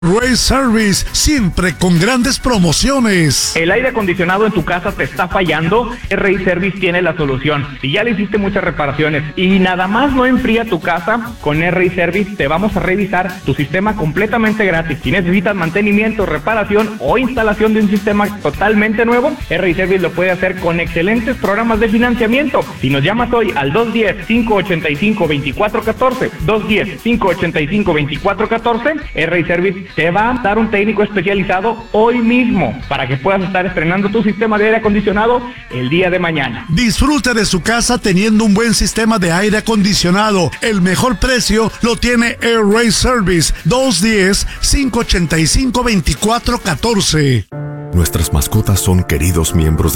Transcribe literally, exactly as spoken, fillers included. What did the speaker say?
Ray Service, siempre con grandes promociones. ¿El aire acondicionado en tu casa te está fallando? Ray Service tiene la solución. Si ya le hiciste muchas reparaciones y nada más no enfría tu casa, con Ray Service te vamos a revisar tu sistema completamente gratis. Si necesitas mantenimiento, reparación o instalación de un sistema totalmente nuevo, Ray Service lo puede hacer con excelentes programas de financiamiento. Si nos llamas hoy al dos uno cero, cinco ocho cinco, dos cuatro uno cuatro, dos uno cero, cinco ocho cinco, dos cuatro uno cuatro, Ray Service te va a dar un técnico especializado hoy mismo para que puedas estar estrenando tu sistema de aire acondicionado el día de mañana. Disfrute de su casa teniendo un buen sistema de aire acondicionado. El mejor precio lo tiene Air Ray Service, dos uno cero, cinco ocho cinco, dos cuatro uno cuatro. Nuestras mascotas son queridos miembros de